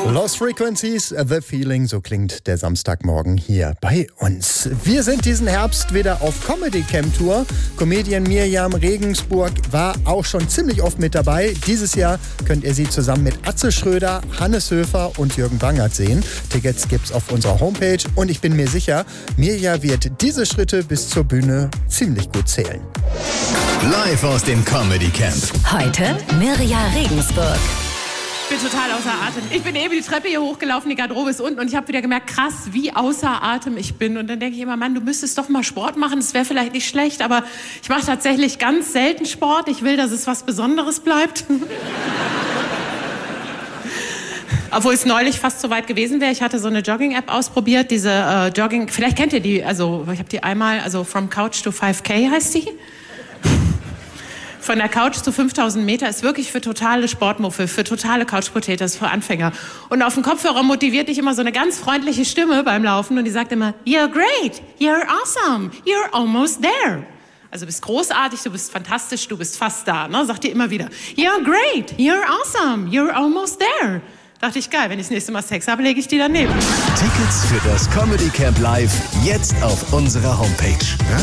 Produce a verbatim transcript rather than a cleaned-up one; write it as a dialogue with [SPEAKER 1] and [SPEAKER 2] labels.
[SPEAKER 1] Lost Frequencies, The Feeling, so klingt der Samstagmorgen hier bei uns. Wir sind diesen Herbst wieder auf Comedy Camp Tour. Comedian Mirjam Regensburg war auch schon ziemlich oft mit dabei. Dieses Jahr könnt ihr sie zusammen mit Atze Schröder, Hannes Höfer und Jürgen Wangert sehen. Tickets gibt's auf unserer Homepage und ich bin mir sicher, Mirja wird diese Schritte bis zur Bühne ziemlich gut zählen.
[SPEAKER 2] Live aus dem Comedy Camp.
[SPEAKER 3] Heute Mirjam Regensburg.
[SPEAKER 4] Ich bin total außer Atem. Ich bin eben die Treppe hier hochgelaufen, die Garderobe ist unten und ich habe wieder gemerkt, krass, wie außer Atem ich bin. Und dann denke ich immer, Mann, du müsstest doch mal Sport machen, das wäre vielleicht nicht schlecht, aber ich mache tatsächlich ganz selten Sport. Ich will, dass es was Besonderes bleibt. Obwohl es neulich fast so weit gewesen wäre. Ich hatte so eine Jogging-App ausprobiert, diese äh, Jogging, vielleicht kennt ihr die, also ich habe die einmal, also From Couch to five K heißt die. Von der Couch zu fünftausend Meter ist wirklich für totale Sportmuffel, für totale Couch-Potatoes, für Anfänger. Und auf dem Kopfhörer motiviert dich immer so eine ganz freundliche Stimme beim Laufen und die sagt immer, you're great, you're awesome, you're almost there. Also du bist großartig, du bist fantastisch, du bist fast da. Ne? Sagt dir immer wieder, you're great, you're awesome, you're almost there. Dachte ich, geil, wenn ich das nächste Mal Sex habe, lege ich die daneben.
[SPEAKER 2] Tickets für das Comedy Camp Live jetzt auf unserer Homepage.